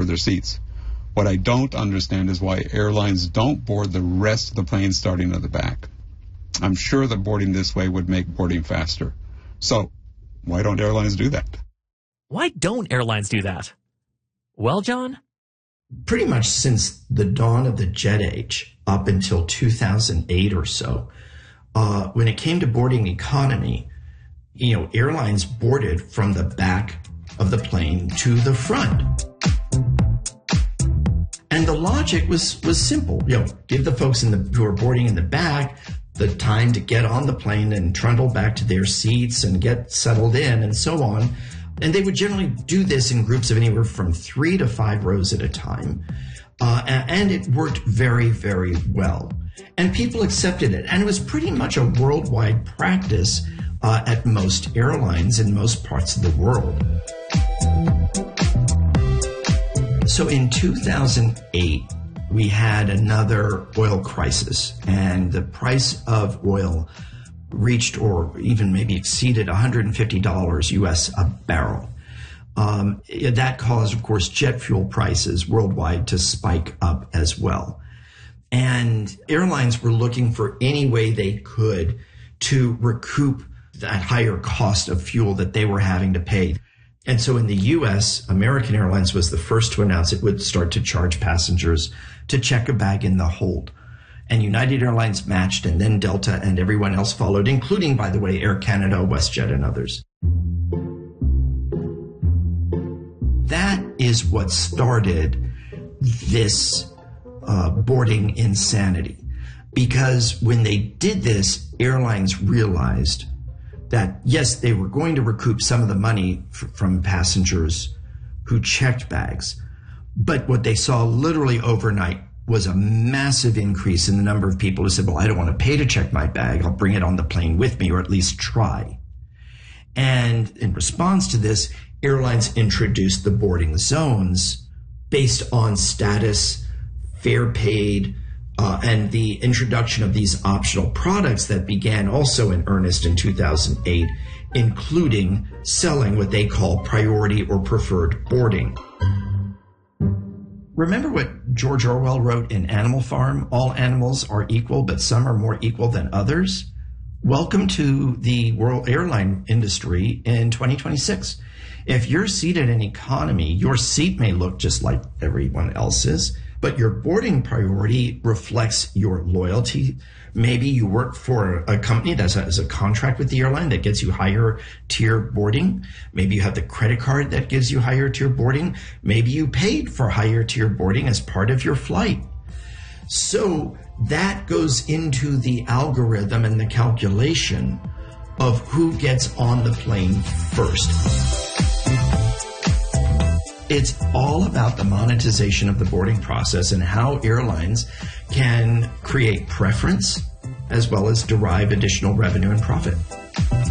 their seats. What I don't understand is why airlines don't board the rest of the plane starting at the back. I'm sure that boarding this way would make boarding faster. So, why don't airlines do that? Why don't airlines do that? Well, John? Pretty much since the dawn of the jet age, up until 2008 or so, when it came to boarding economy, airlines boarded from the back of the plane to the front. And the logic was simple. Give the folks who are boarding in the back the time to get on the plane and trundle back to their seats and get settled in and so on. And they would generally do this in groups of anywhere from 3 to 5 rows at a time. And it worked very, very well. And people accepted it. And it was pretty much a worldwide practice at most airlines in most parts of the world. So in 2008, we had another oil crisis, and the price of oil reached or even maybe exceeded $150 US a barrel. That caused, of course, jet fuel prices worldwide to spike up as well. And airlines were looking for any way they could to recoup that higher cost of fuel that they were having to pay. And so in the U.S., American Airlines was the first to announce it would start to charge passengers to check a bag in the hold. And United Airlines matched, and then Delta and everyone else followed, including, by the way, Air Canada, WestJet, and others. That is what started this boarding insanity. Because when they did this, airlines realized that, yes, they were going to recoup some of the money from passengers who checked bags. But what they saw literally overnight was a massive increase in the number of people who said, well, I don't want to pay to check my bag. I'll bring it on the plane with me, or at least try. And in response to this, airlines introduced the boarding zones based on status, fare paid, and the introduction of these optional products that began also in earnest in 2008, including selling what they call priority or preferred boarding. Remember what George Orwell wrote in Animal Farm? All animals are equal, but some are more equal than others. Welcome to the world airline industry in 2026. If you're seated in economy, your seat may look just like everyone else's, but your boarding priority reflects your loyalty. Maybe you work for a company that has a contract with the airline that gets you higher tier boarding. Maybe you have the credit card that gives you higher tier boarding. Maybe you paid for higher tier boarding as part of your flight. So that goes into the algorithm and the calculation of who gets on the plane first. It's all about the monetization of the boarding process and how airlines can create preference as well as derive additional revenue and profit.